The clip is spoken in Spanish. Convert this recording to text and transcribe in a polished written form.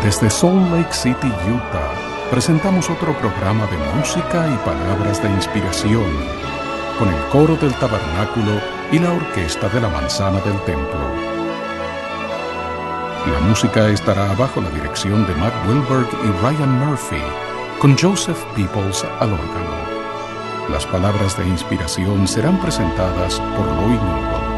Desde Salt Lake City, Utah, presentamos otro programa de música y palabras de inspiración, con el coro del tabernáculo y la orquesta de la manzana del templo. La música estará bajo la dirección de Matt Wilberg y Ryan Murphy, con Joseph Peoples al órgano. Las palabras de inspiración serán presentadas por Lloyd Newell.